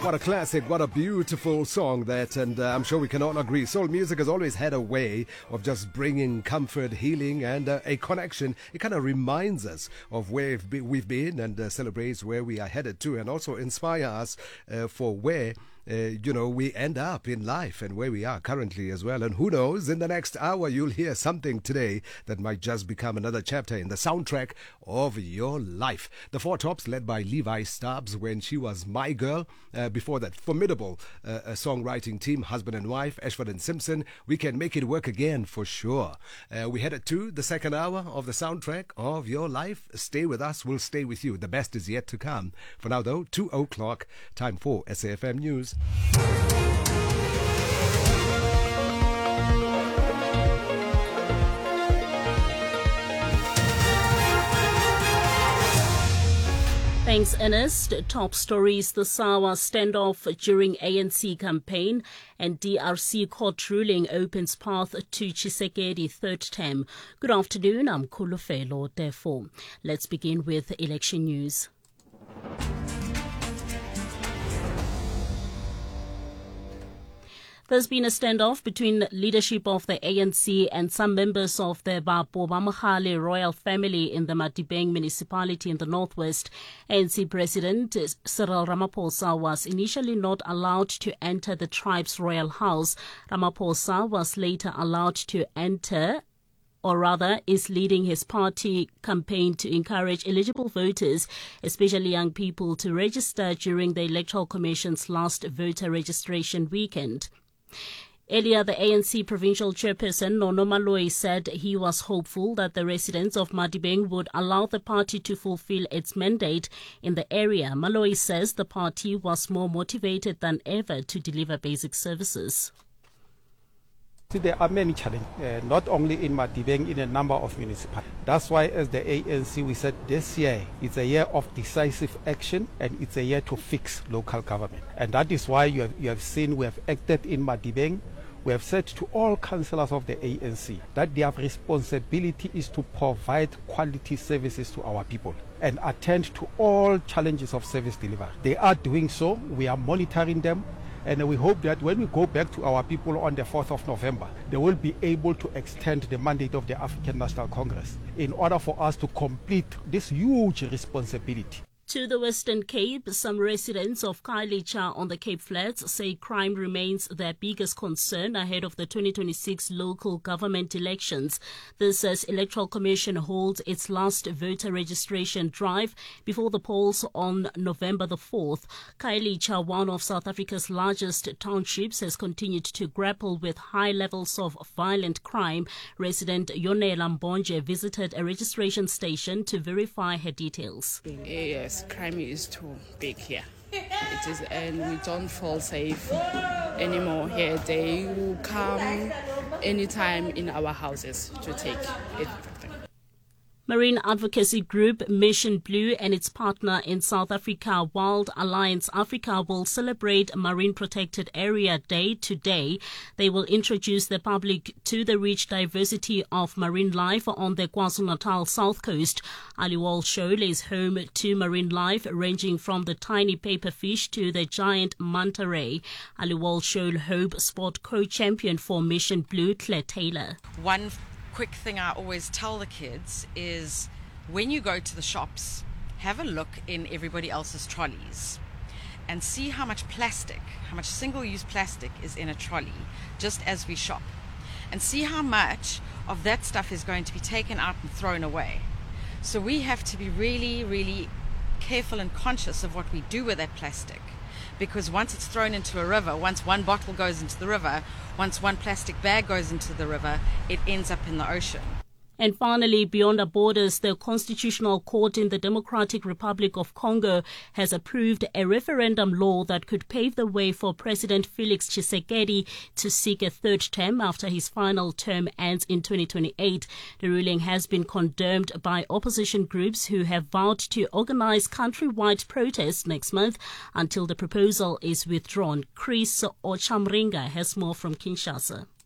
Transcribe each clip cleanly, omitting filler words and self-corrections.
What a classic, what a beautiful song that, and I'm sure we can all agree. Soul music has always had a way of just bringing comfort, healing, and a connection. It kind of reminds us of where we've been and celebrates where we are headed to, and also inspire us for where we end up in life and where we are currently as well. And who knows, in the next hour, you'll hear something today that might just become another chapter in the soundtrack of your life. The Four Tops, led by Levi Stubbs, When She Was My Girl. Before that, formidable songwriting team, husband and wife, Ashford and Simpson. We Can Make It Work Again for sure. We headed to the second hour of the soundtrack of your life. Stay with us, we'll stay with you. The best is yet to come. For now, though, 2 o'clock, time for SAFM News. Thanks, Ernest. Top stories: the Sawa standoff during ANC campaign, and DRC court ruling opens path to Tshisekedi third term. Good afternoon, I'm Kulufelo. Therefore, let's begin with election news. There's been a standoff between leadership of the ANC and some members of the Bamahale royal family in the Madibeng municipality in the northwest. ANC President Cyril Ramaphosa was initially not allowed to enter the tribe's royal house. Ramaphosa was later allowed to enter, or rather is leading his party campaign to encourage eligible voters, especially young people, to register during the Electoral Commission's last voter registration weekend. Earlier, the ANC provincial chairperson, Nono Maloi, said he was hopeful that the residents of Madibeng would allow the party to fulfill its mandate in the area. Maloi says the party was more motivated than ever to deliver basic services. There are many challenges, not only in Madibeng, in a number of municipalities. That's why as the ANC we said this year is a year of decisive action and it's a year to fix local government. And that is why you have seen we have acted in Madibeng. We have said to all councillors of the ANC that their responsibility is to provide quality services to our people and attend to all challenges of service delivery. They are doing so. We are monitoring them. And we hope that when we go back to our people on the 4th of November, they will be able to extend the mandate of the African National Congress in order for us to complete this huge responsibility. To the Western Cape, some residents of Khayelitsha on the Cape Flats say crime remains their biggest concern ahead of the 2026 local government elections. This as Electoral Commission holds its last voter registration drive before the polls on November the 4th. Khayelitsha, one of South Africa's largest townships, has continued to grapple with high levels of violent crime. Resident Yonela Mbonje visited a registration station to verify her details. Yes. Crime is too big here. It is, and we don't feel safe anymore here. They will come anytime in our houses to take everything. Marine advocacy group Mission Blue and its partner in South Africa, Wild Alliance Africa, will celebrate Marine Protected Area Day today. They will introduce the public to the rich diversity of marine life on the KwaZulu-Natal South Coast. Aliwal Shoal is home to marine life ranging from the tiny paperfish to the giant manta ray. Aliwal Shoal Hope Sport co-champion for Mission Blue, Claire Taylor. One quick thing I always tell the kids is when you go to the shops, have a look in everybody else's trolleys and see how much single-use plastic is in a trolley just as we shop, and see how much of that stuff is going to be taken out and thrown away. So we have to be really, really careful and conscious of what we do with that plastic. Because once it's thrown into a river, once one bottle goes into the river, once one plastic bag goes into the river, it ends up in the ocean. And finally, beyond our borders, the Constitutional Court in the Democratic Republic of Congo has approved a referendum law that could pave the way for President Felix Tshisekedi to seek a third term after his final term ends in 2028. The ruling has been condemned by opposition groups who have vowed to organize countrywide protests next month until the proposal is withdrawn. Chris Ochamringa has more from Kinshasa.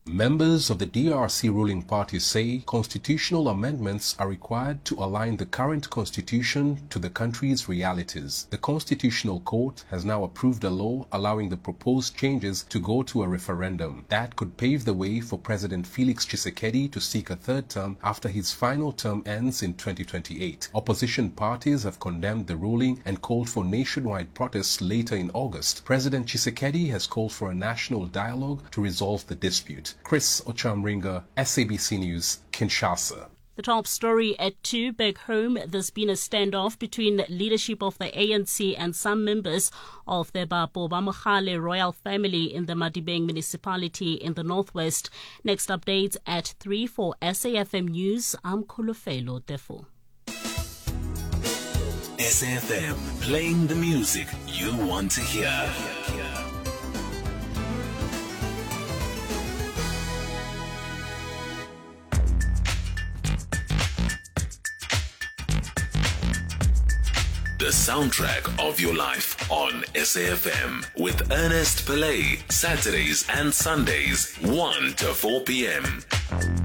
Members of the DRC ruling party say constitutional amendments are required to align the current constitution to the country's realities. The Constitutional Court has now approved a law allowing the proposed changes to go to a referendum. That could pave the way for President Felix Tshisekedi to seek a third term after his final term ends in 2028. Opposition parties have condemned the ruling and called for nationwide protests later in August. President Tshisekedi has called for a national dialogue to resolve the dispute. Chris Ochamringa, SABC News, Kinshasa. The top story at 2, back home, there's been a standoff between leadership of the ANC and some members of the Bamogale royal family in the Madibeng municipality in the northwest. Next updates at 3 for SAFM News. I'm Kulufelo Defo. SAFM, playing the music you want to hear. The soundtrack of your life on SAFM with Ernest Pillay, Saturdays and Sundays, 1 to 4 p.m.